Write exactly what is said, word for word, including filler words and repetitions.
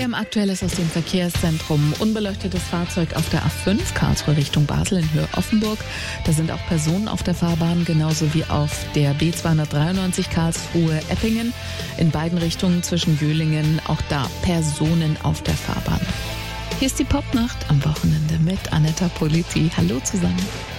M aktuell ist aus dem Verkehrszentrum unbeleuchtetes Fahrzeug auf der A fünf, Karlsruhe Richtung Basel in Höhe Offenburg. Da sind auch Personen auf der Fahrbahn, genauso wie auf der B zweihundertdreiundneunzig Karlsruhe Eppingen. In beiden Richtungen zwischen Jöhlingen, auch da Personen auf der Fahrbahn. Hier ist die Popnacht am Wochenende mit Anetta Politi. Hallo zusammen.